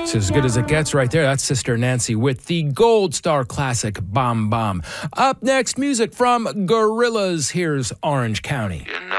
It's as good as it gets right there. That's Sister Nancy with the Gold Star classic, Bomb Bomb. Up next, music from Gorillaz. Here's Orange County. You know